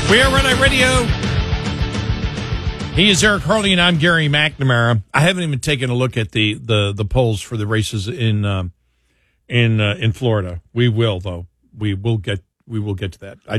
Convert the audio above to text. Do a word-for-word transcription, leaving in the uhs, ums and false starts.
We are Red Eye Radio. He is Eric Harley, and I'm Gary McNamara. I haven't even taken a look at the the, the polls for the races in um, in uh, in Florida. We will, though. We will get we will get to that. I